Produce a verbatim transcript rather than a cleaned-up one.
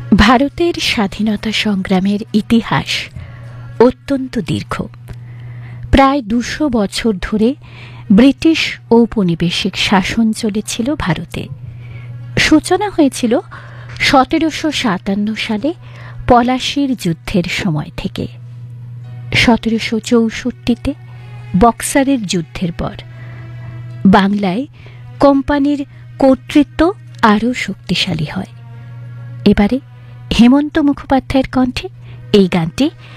ভারতের স্বাধীনতা সংগ্রামের ইতিহাস অত্যন্ত দীর্ঘ। প্রায় দুশো বছর ধরে ব্রিটিশ ঔপনিবেশিক শাসন চলেছিল ভারতে। সূচনা হয়েছিল সতেরোশো সাতান্ন সালে পলাশির যুদ্ধের সময় থেকে। সতেরোশো চৌষট্টিতে বক্সারের যুদ্ধের পর বাংলায় কোম্পানির কর্তৃত্ব আরও শক্তিশালী হয়। এবারে হেমন্ত মুখোপাধ্যায়ের কণ্ঠে এই গানটি